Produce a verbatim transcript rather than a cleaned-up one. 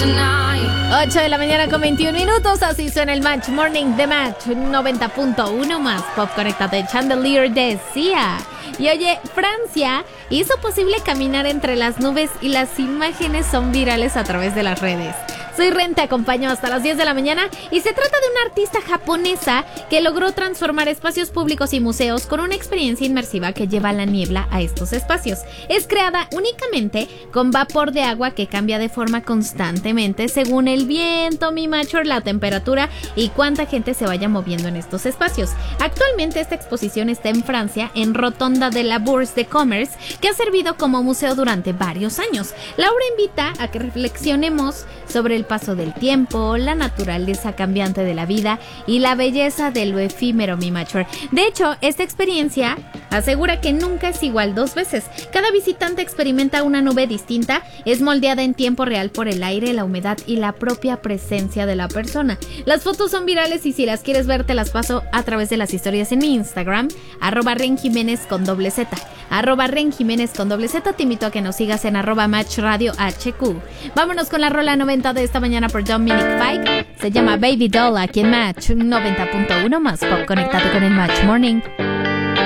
ocho de la mañana con veintiún minutos, así suena el Match Morning de Match noventa punto uno más Pop Conectado de Chandelier decía. Y oye, Francia hizo posible caminar entre las nubes y las imágenes son virales a través de las redes. Soy Ren, te acompaño hasta las diez de la mañana y se trata de una artista japonesa que logró transformar espacios públicos y museos con una experiencia inmersiva que lleva la niebla a estos espacios. Es creada únicamente con vapor de agua que cambia de forma constantemente según el viento, mi macho, la temperatura y cuánta gente se vaya moviendo en estos espacios. Actualmente esta exposición está en Francia, en Rotonda de la Bourse de Commerce, que ha servido como museo durante varios años. La obra invita a que reflexionemos sobre el paso del tiempo, la naturaleza cambiante de la vida y la belleza de lo efímero, mi macho. De hecho, esta experiencia asegura que nunca es igual dos veces. Cada visitante experimenta una nube distinta, es moldeada en tiempo real por el aire, la humedad y la propia presencia de la persona. Las fotos son virales y si las quieres ver te las paso a través de las historias en mi Instagram, arroba Ren Jiménez con doble Z, arroba Ren Jiménez con doble Z. Te invito a que nos sigas en arroba Match Radio H Q. Vámonos con la rola noventa de esta mañana por Dominic Fike. Se llama Baby Doll aquí en Match noventa punto uno más Pop Conectado con el Match Morning.